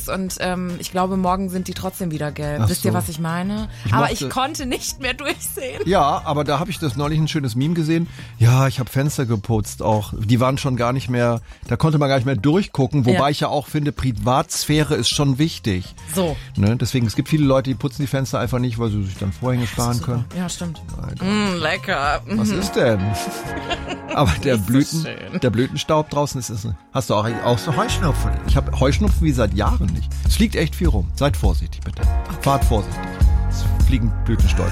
Fuchs und ich glaube, morgen sind die trotzdem wieder gelb. Wisst ihr, was ich meine? Ich konnte nicht mehr durchsehen. Ja, aber da habe ich das neulich ein schönes Meme gesehen. Ja, ich habe Fenster geputzt auch. Die waren schon gar nicht mehr, da konnte man gar nicht mehr durchgucken, wobei ich ja auch finde, Privatsphäre ist schon wichtig. So. Ne? Deswegen, es gibt viele Leute, die putzen die Fenster einfach nicht, weil sie sich dann Vorhänge sparen können. Ja, stimmt. Lecker. Was ist denn? Aber der Blütenstaub draußen ist, hast du auch so Heuschnupfen? Ich habe Heuschnupfen wie seit Jahren nicht. Es fliegt echt viel rum. Seid vorsichtig bitte. Okay. Fahrt vorsichtig. Es fliegen Blütenstäube.